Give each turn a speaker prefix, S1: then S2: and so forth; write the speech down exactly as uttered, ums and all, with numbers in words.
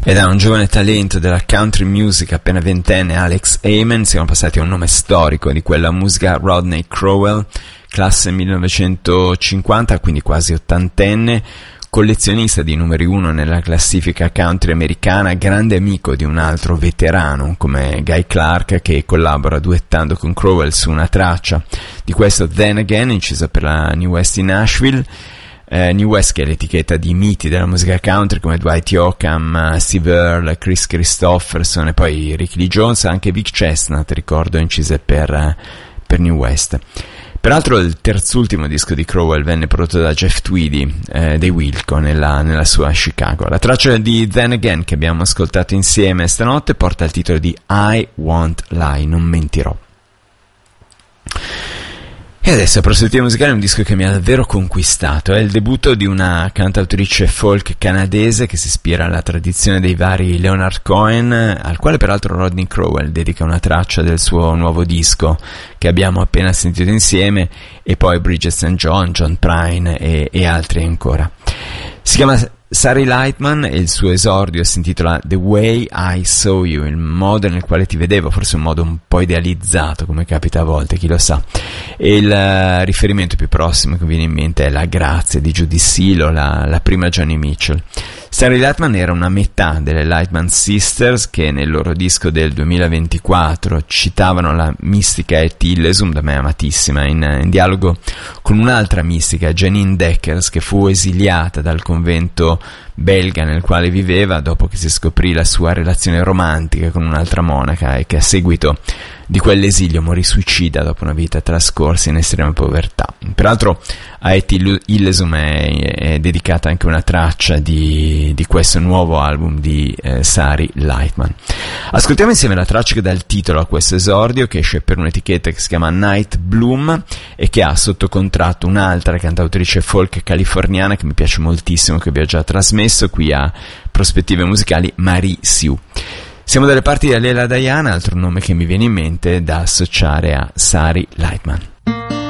S1: E da un giovane talento della country music appena ventenne, Alex Heyman, siamo passati a un nome storico di quella musica, Rodney Crowell, classe millenovecentocinquanta, quindi quasi ottantenne, collezionista di numeri uno nella classifica country americana, grande amico di un altro veterano come Guy Clark, che collabora duettando con Crowell su una traccia di questo Then Again, incisa per la New West in Nashville. Eh, New West, che è l'etichetta di miti della musica country come Dwight Yoakam, Steve Earle, Chris Christopherson e poi Ricky Lee Jones, anche Vic Chestnut, ricordo, incise per, per New West. Peraltro il terzultimo disco di Crowell venne prodotto da Jeff Tweedy eh, dei Wilco nella, nella sua Chicago. La traccia di Then Again che abbiamo ascoltato insieme stanotte porta il titolo di I Won't Lie, non mentirò. E adesso la prospettiva musicale è un disco che mi ha davvero conquistato, è il debutto di una cantautrice folk canadese che si ispira alla tradizione dei vari Leonard Cohen, al quale peraltro Rodney Crowell dedica una traccia del suo nuovo disco che abbiamo appena sentito insieme, e poi Bridget Saint John, John Prine e, e altri ancora. Si chiama Sari Lightman e il suo esordio si intitola The Way I Saw You, il modo nel quale ti vedevo, forse un modo un po' idealizzato come capita a volte, chi lo sa. E il uh, riferimento più prossimo che viene in mente è La Grazia di Judy Silo, la, la prima Joni Mitchell. Sari Lightman era una metà delle Lightman Sisters che nel loro disco del duemilaventiquattro citavano la mistica Etty Hillesum, da me amatissima, in, in dialogo con un'altra mistica, Janine Deckers, che fu esiliata dal convento belga nel quale viveva dopo che si scoprì la sua relazione romantica con un'altra monaca e che a seguito di quell'esilio morì suicida dopo una vita trascorsa in estrema povertà. Peraltro a Etty Hillesum è, è dedicata anche una traccia di, di questo nuovo album di eh, Sari Lightman. Ascoltiamo insieme la traccia che dà il titolo a questo esordio, che esce per un'etichetta che si chiama Night Bloom e che ha sotto contratto un'altra cantautrice folk californiana che mi piace moltissimo, che vi ho già trasmesso qui a Prospettive Musicali, Marie Sue. Siamo dalle parti di Lela Diana, altro nome che mi viene in mente da associare a Sari Lightman.